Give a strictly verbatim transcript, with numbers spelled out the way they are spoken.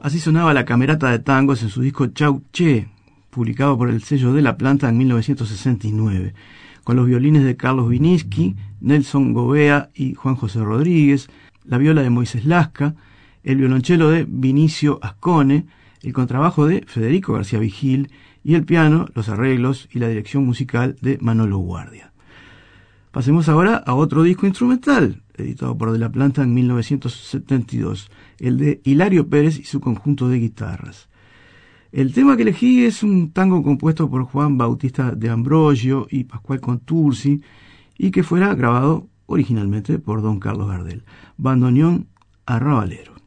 Así sonaba la Camerata de Tangos en su disco Chau Che, publicado por el sello de La Planta en mil novecientos sesenta y nueve, con los violines de Carlos Viniski, Nelson Gobea y Juan José Rodríguez, la viola de Moisés Lasca, el violonchelo de Vinicio Ascone, el contrabajo de Federico García Vigil y el piano, los arreglos y la dirección musical de Manolo Guardia. Pasemos ahora a otro disco instrumental, editado por De La Planta en mil novecientos setenta y dos, el de Hilario Pérez y su conjunto de guitarras. El tema que elegí es un tango compuesto por Juan Bautista de Ambrogio y Pascual Contursi y que fuera grabado originalmente por don Carlos Gardel, Bandoneón Arrabalero.